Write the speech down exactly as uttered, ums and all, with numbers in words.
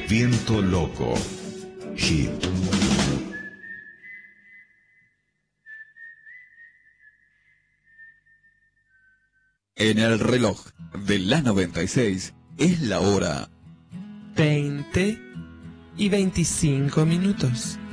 Viento Loco. Hit. En el reloj de la noventa y seis es la hora veinte y veinticinco minutos.